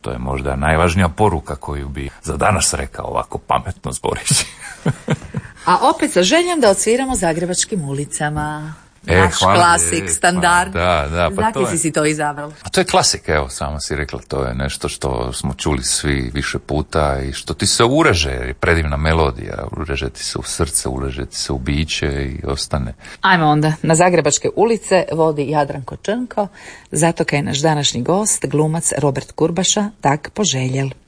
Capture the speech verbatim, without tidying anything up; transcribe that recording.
To je možda najvažnija poruka koju bi za danas rekao ovako pametno Zborić. A opet sa željom da odsviramo zagrebačkim ulicama. E, Naš hvala, klasik, e, standard. Da, da, pa Zakaj to si je, si to izabrala? a to je klasik, evo, sama si rekla, to je nešto što smo čuli svi više puta i što ti se ureže, jer je predivna melodija, ureže ti se u srce, ureže ti se u biće i ostane. Ajmo onda, na zagrebačke ulice vodi Jadranko Črnko, zato kaj je naš današnji gost, glumac Robert Kurbaša, tak poželjel.